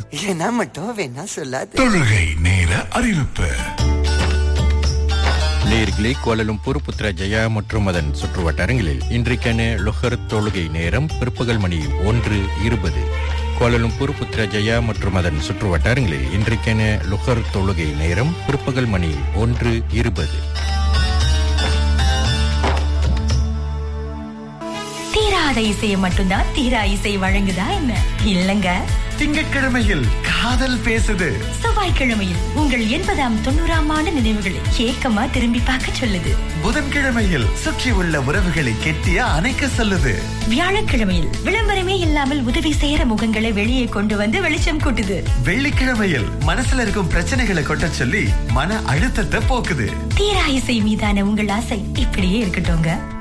ஏன்னா மட்டும் வேணா சொல்லாது. தொழுகை நேர அறிவிப்பு. நேயர்களே, கோலாலம்பூர், புத்ராஜயா மற்றும் அதன் சுற்றுவட்டாரங்களில் இன்றைக்கான லொஹர் தொழுகை நேரம் பிற்பகல் மணி 1:20. கோலாலம்பூர், புத்ராஜயா மற்றும் அதன் சுற்றுவட்டாரங்களில் இன்றைக்கான லொஹர் தொழுகை நேரம் பிற்பகல் மணி 1:20. தீராத இசையை மட்டும்தான் தீரா இசை வழங்குதா என்ன? இல்லங்க. திங்கட்கிழமையில் காதல் பேசுது. செவ்வாய்க்கிழமையில் உங்கள் 80ஆம் 90ஆம் ஆண்டு நினைவுகளை ஏக்கமா திரும்பி பார்க்க சொல்லுது. புதன்கிழமையில் சுற்றி உள்ள உறவுகளை கெட்டியா அணைக்க சொல்லுது. வியாழக்கிழமையில் விளம்பரமே இல்லாமல் உதவி செய்யற முகங்களை வெளியே கொண்டு வந்து வெளிச்சம் கூட்டுது. வெள்ளிக்கிழமையில் மனசுல இருக்கும் பிரச்சனைகளை கொட்ட சொல்லி மன அழுத்தத்தை போக்குது. தீரா இசை மீதான உங்கள் ஆசை இப்படியே இருக்கட்டும்ங்க.